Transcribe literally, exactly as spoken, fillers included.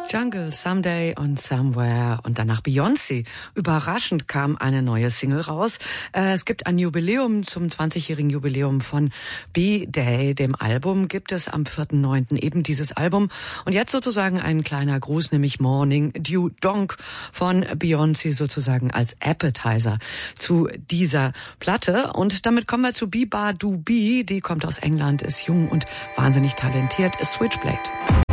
Jungle, Someday und Somewhere und danach Beyoncé. Überraschend kam eine neue Single raus. Äh, es gibt ein Jubiläum zum zwanzigjährigen Jubiläum von B-Day, dem Album. Gibt es am vierten neunten eben dieses Album. Und jetzt sozusagen ein kleiner Gruß, nämlich Morning Dew Donk von Beyoncé sozusagen als Appetizer zu dieser Platte. Und damit kommen wir zu Biba Dubi. Die kommt aus England, ist jung und wahnsinnig talentiert, ist Switchblade.